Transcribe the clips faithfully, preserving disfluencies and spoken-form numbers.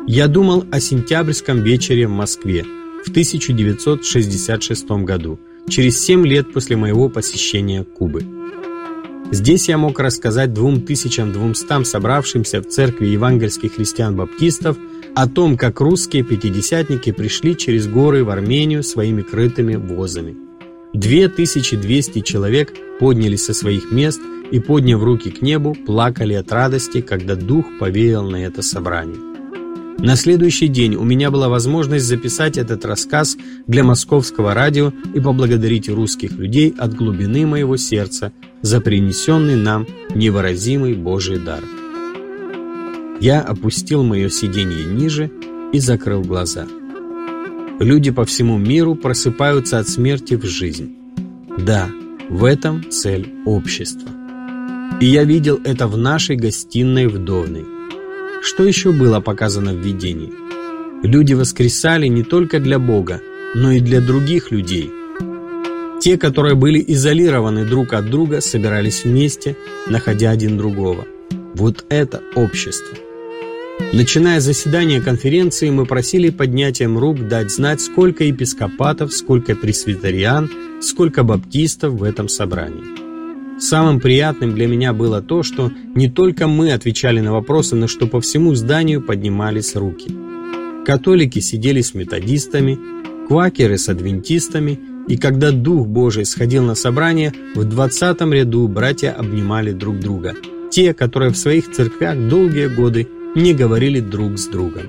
Я думал о сентябрьском вечере в Москве в тысяча девятьсот шестьдесят шестом году, через семь лет после моего посещения Кубы. Здесь я мог рассказать двум тысячам двумстам собравшимся в церкви евангельских христиан-баптистов о том, как русские пятидесятники пришли через горы в Армению своими крытыми возами. Две тысячи двести человек поднялись со своих мест и, подняв руки к небу, плакали от радости, когда Дух повеял на это собрание. На следующий день у меня была возможность записать этот рассказ для московского радио и поблагодарить русских людей от глубины моего сердца за принесенный нам невыразимый Божий дар. Я опустил мое сиденье ниже и закрыл глаза. Люди по всему миру просыпаются от смерти в жизнь. Да, в этом цель общества. И я видел это в нашей гостиной в Довной. Что еще было показано в видении? Люди воскресали не только для Бога, но и для других людей. Те, которые были изолированы друг от друга, собирались вместе, находя один другого. Вот это общество. Начиная заседание конференции, мы просили поднятием рук дать знать, сколько епископатов, сколько пресвитериан, сколько баптистов в этом собрании. Самым приятным для меня было то, что не только мы отвечали на вопросы, но что по всему зданию поднимались руки. Католики сидели с методистами, квакеры с адвентистами, и когда Дух Божий сходил на собрание, в двадцатом ряду братья обнимали друг друга, те, которые в своих церквях долгие годы не говорили друг с другом.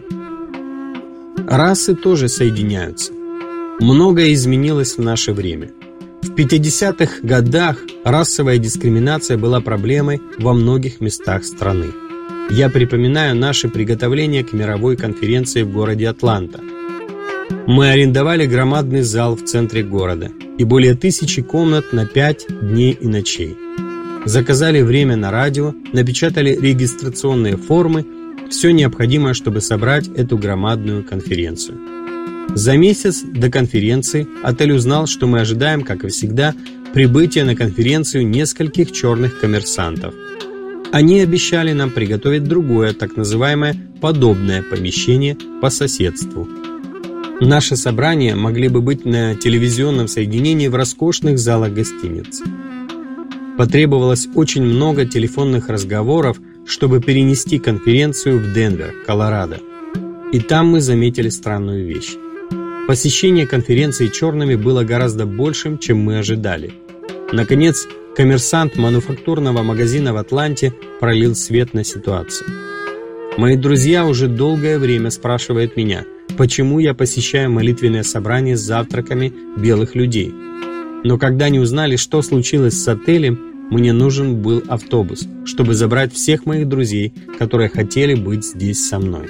Расы тоже соединяются. Многое изменилось в наше время. В пятидесятых годах расовая дискриминация была проблемой во многих местах страны. Я припоминаю наше приготовление к мировой конференции в городе Атланта. Мы арендовали громадный зал в центре города и более тысячи комнат на пять дней и ночей. Заказали время на радио, напечатали регистрационные формы, все необходимое, чтобы собрать эту громадную конференцию. За месяц до конференции отель узнал, что мы ожидаем, как и всегда, прибытия на конференцию нескольких черных коммерсантов. Они обещали нам приготовить другое, так называемое подобное помещение по соседству. Наши собрания могли бы быть на телевизионном соединении в роскошных залах гостиницы. Потребовалось очень много телефонных разговоров, чтобы перенести конференцию в Денвер, Колорадо. И там мы заметили странную вещь. Посещение конференции черными было гораздо большим, чем мы ожидали. Наконец, коммерсант мануфактурного магазина в Атланте пролил свет на ситуацию. Мои друзья уже долгое время спрашивают меня, почему я посещаю молитвенное собрание с завтраками белых людей. Но когда они узнали, что случилось с отелем, мне нужен был автобус, чтобы забрать всех моих друзей, которые хотели быть здесь со мной.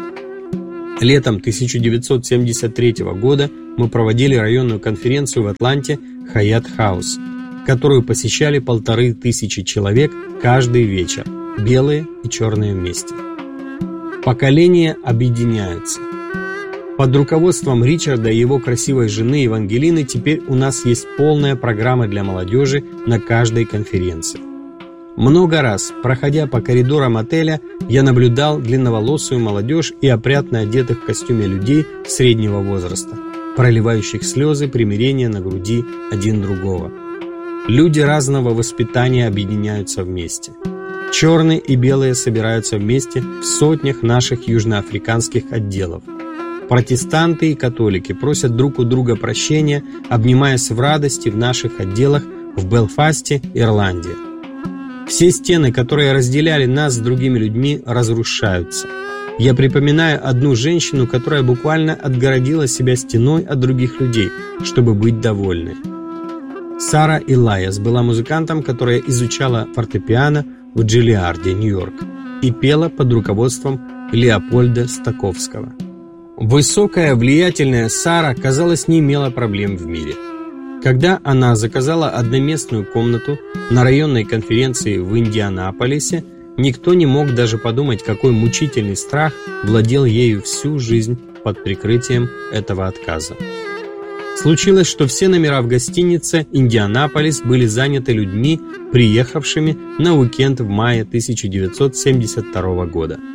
Летом тысяча девятьсот семьдесят третьего года мы проводили районную конференцию в Атланте Hyatt House, которую посещали полторы тысячи человек каждый вечер, белые и черные вместе. Поколения объединяются. Под руководством Ричарда и его красивой жены Евангелины теперь у нас есть полная программа для молодежи на каждой конференции. Много раз, проходя по коридорам отеля, я наблюдал длинноволосую молодежь и опрятно одетых в костюме людей среднего возраста, проливающих слезы примирения на груди один другого. Люди разного воспитания объединяются вместе. Черные и белые собираются вместе в сотнях наших южноафриканских отделов. Протестанты и католики просят друг у друга прощения, обнимаясь в радости в наших отделах в Белфасте, Ирландия. Все стены, которые разделяли нас с другими людьми, разрушаются. Я припоминаю одну женщину, которая буквально отгородила себя стеной от других людей, чтобы быть довольной. Сара Илайас была музыкантом, которая изучала фортепиано в Джиллиарде, Нью-Йорк, и пела под руководством Леопольда Стаковского. Высокая, влиятельная Сара, казалось, не имела проблем в мире. Когда она заказала одноместную комнату на районной конференции в Индианаполисе, никто не мог даже подумать, какой мучительный страх владел ею всю жизнь под прикрытием этого отказа. Случилось, что все номера в гостинице «Индианаполис» были заняты людьми, приехавшими на уикенд в мае тысяча девятьсот семьдесят второго года.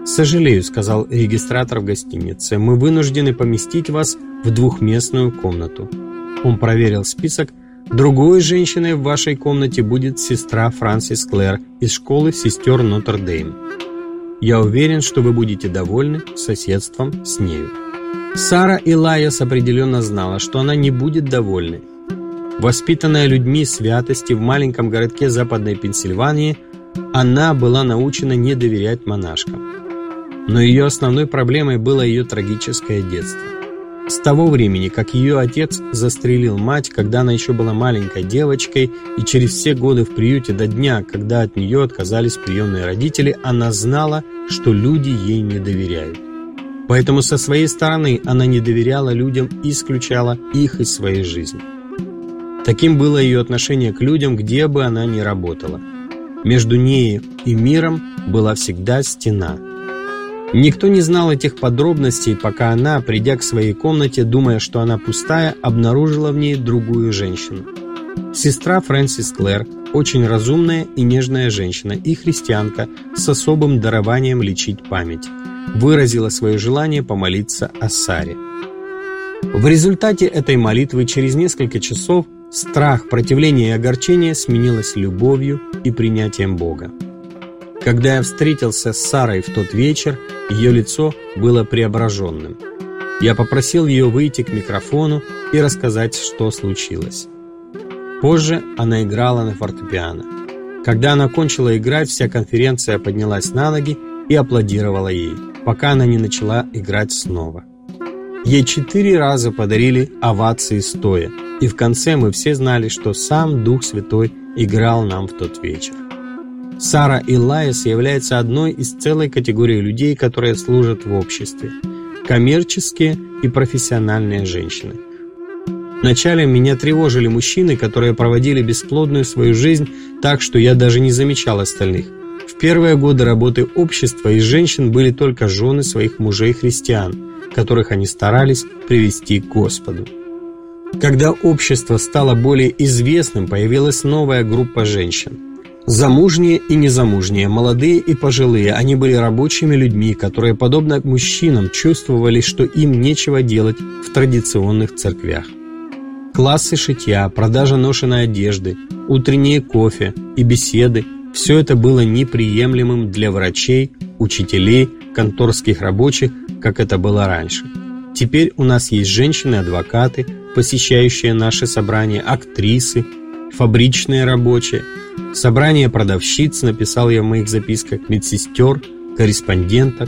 «Сожалею», — сказал регистратор в гостинице, — «мы вынуждены поместить вас в двухместную комнату». Он проверил список. «Другой женщиной в вашей комнате будет сестра Франсис Клэр из школы сестер Нотр-Дейм. Я уверен, что вы будете довольны соседством с нею». Сара Илайас определенно знала, что она не будет довольной. Воспитанная людьми святости в маленьком городке Западной Пенсильвании, она была научена не доверять монашкам. Но ее основной проблемой было ее трагическое детство. С того времени, как ее отец застрелил мать, когда она еще была маленькой девочкой, и через все годы в приюте до дня, когда от нее отказались приемные родители, она знала, что люди ей не доверяют. Поэтому со своей стороны она не доверяла людям и исключала их из своей жизни. Таким было ее отношение к людям, где бы она ни работала. Между ней и миром была всегда стена. Никто не знал этих подробностей, пока она, придя к своей комнате, думая, что она пустая, обнаружила в ней другую женщину. Сестра Фрэнсис Клэр, очень разумная и нежная женщина и христианка с особым дарованием лечить память, выразила свое желание помолиться о Саре. В результате этой молитвы через несколько часов страх, противление и огорчение сменилось любовью и принятием Бога. Когда я встретился с Сарой в тот вечер, ее лицо было преображенным. Я попросил ее выйти к микрофону и рассказать, что случилось. Позже она играла на фортепиано. Когда она кончила играть, вся конференция поднялась на ноги и аплодировала ей, пока она не начала играть снова. Ей четыре раза подарили овации стоя, и в конце мы все знали, что сам Дух Святой играл нам в тот вечер. Сара Илайас является одной из целой категории людей, которые служат в обществе – коммерческие и профессиональные женщины. Вначале меня тревожили мужчины, которые проводили бесплодную свою жизнь так, что я даже не замечал остальных. В первые годы работы общества из женщин были только жены своих мужей-христиан, которых они старались привести к Господу. Когда общество стало более известным, появилась новая группа женщин. Замужние и незамужние, молодые и пожилые, они были рабочими людьми, которые, подобно мужчинам, чувствовали, что им нечего делать в традиционных церквях. Классы шитья, продажа ношеной одежды, утренние кофе и беседы – все это было неприемлемым для врачей, учителей, конторских рабочих, как это было раньше. Теперь у нас есть женщины-адвокаты, посещающие наши собрания, актрисы, фабричные рабочие, собрание продавщиц, написал я в моих записках, медсестер, корреспонденток.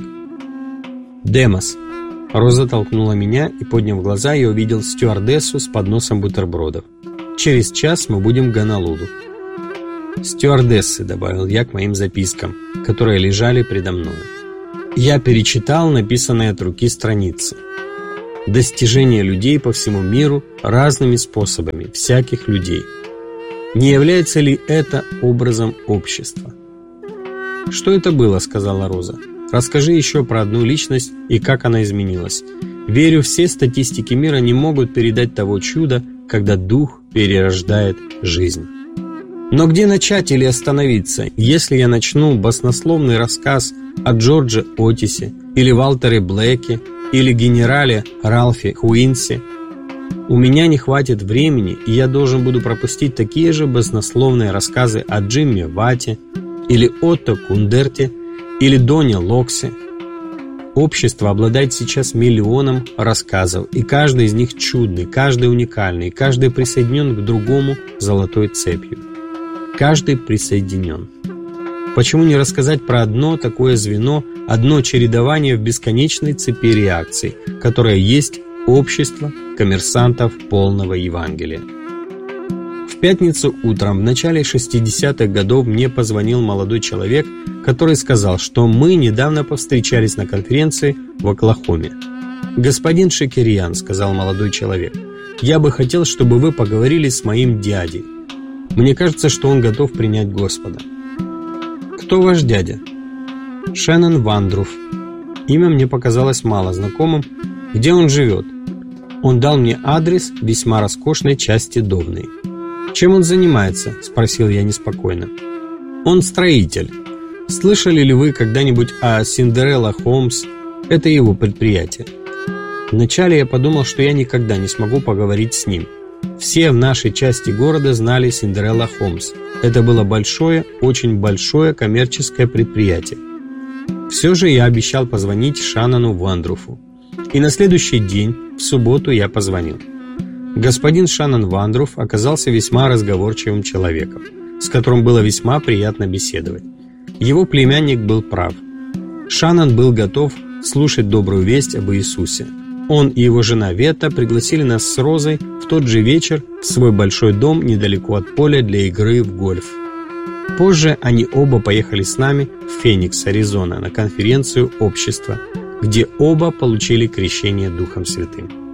«Демос!» Роза толкнула меня, и, подняв глаза, я увидел стюардессу с подносом бутербродов. «Через час мы будем в Гонолулу». «Стюардессы», — добавил я к моим запискам, которые лежали предо мною. Я перечитал написанные от руки страницы. Достижения людей по всему миру разными способами, всяких людей. Не является ли это образом общества? «Что это было?» — сказала Роза. «Расскажи еще про одну личность и как она изменилась. Верю, все статистики мира не могут передать того чуда, когда дух перерождает жизнь». Но где начать или остановиться, если я начну баснословный рассказ о Джордже Отисе или Валтере Блэке или генерале Ральфе Куинси? У меня не хватит времени, и я должен буду пропустить такие же баснословные рассказы о Джимми Вате или Отто Кундерте или Доне Локсе. Общество обладает сейчас миллионом рассказов, и каждый из них чудный, каждый уникальный, каждый присоединен к другому золотой цепью. Каждый присоединен. Почему не рассказать про одно такое звено, одно чередование в бесконечной цепи реакций, которое есть общество коммерсантов полного Евангелия? В пятницу утром в начале шестидесятых годов мне позвонил молодой человек, который сказал, что мы недавно повстречались на конференции в Оклахоме. «Господин Шекерьян», — сказал молодой человек, — «я бы хотел, чтобы вы поговорили с моим дядей. Мне кажется, что он готов принять Господа». «Кто ваш дядя?» «Шеннон Вандруф». Имя мне показалось мало знакомым. «Где он живет?» Он дал мне адрес весьма роскошной части Довной. «Чем он занимается?» – спросил я неспокойно. «Он строитель. Слышали ли вы когда-нибудь о Синдерелла Холмс? Это его предприятие. Вначале я подумал, что я никогда не смогу поговорить с ним. Все в нашей части города знали Синдерелла Холмс. Это было большое, очень большое коммерческое предприятие. Все же я обещал позвонить Шаннону Вандруфу. И на следующий день, в субботу, я позвонил. Господин Шаннон Вандруф оказался весьма разговорчивым человеком, с которым было весьма приятно беседовать. Его племянник был прав. Шаннон был готов слушать добрую весть об Иисусе. Он и его жена Вета пригласили нас с Розой в тот же вечер в свой большой дом недалеко от поля для игры в гольф. Позже они оба поехали с нами в Феникс, Аризона, на конференцию общества, где оба получили крещение Духом Святым.